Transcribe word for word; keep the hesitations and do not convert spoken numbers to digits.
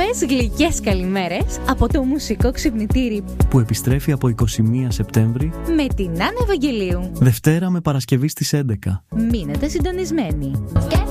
Πολλές γλυκές καλημέρες από το μουσικό ξυπνητήρι που επιστρέφει από εικοστή πρώτη Σεπτέμβρη με την Άννα Ευαγγελίου. Δευτέρα με Παρασκευή στις έντεκα. Μείνετε συντονισμένοι.